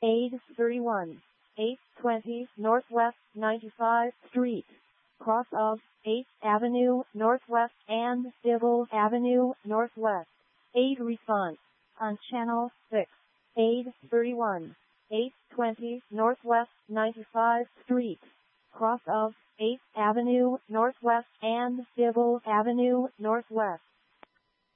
831, 820 Northwest 95th Street, cross of 8th Avenue Northwest and Civil Avenue Northwest. 8 response on channel 6. 831, 820 Northwest 95th Street, cross of 8th Avenue Northwest and Civil Avenue Northwest.